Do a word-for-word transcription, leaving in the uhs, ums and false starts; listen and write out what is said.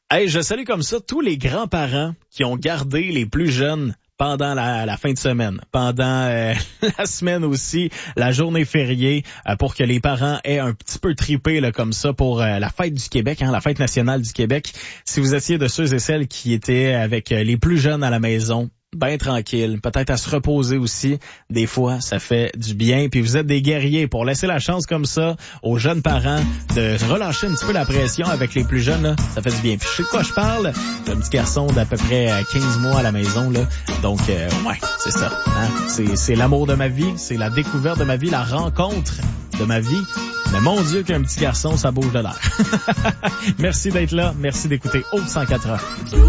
Hey, je salue comme ça tous les grands-parents qui ont gardé les plus jeunes pendant la, la fin de semaine, pendant euh, la semaine aussi, la journée fériée, euh, pour que les parents aient un petit peu trippé là, comme ça pour euh, la fête du Québec, hein, la fête nationale du Québec. Si vous étiez de ceux et celles qui étaient avec euh, les plus jeunes à la maison, ben tranquille, peut-être à se reposer aussi. Des fois, ça fait du bien. Puis vous êtes des guerriers pour laisser la chance comme ça aux jeunes parents de relâcher un petit peu la pression avec les plus jeunes. Là. Ça fait du bien. Puis je sais de quoi je parle. J'ai un petit garçon d'à peu près quinze mois à la maison. Là. Donc, euh, ouais, c'est ça. Hein? C'est, c'est l'amour de ma vie. C'est la découverte de ma vie, la rencontre de ma vie. Mais mon Dieu, qu'un petit garçon, ça bouge de l'air. Merci d'être là. Merci d'écouter Haute cent quatre ans.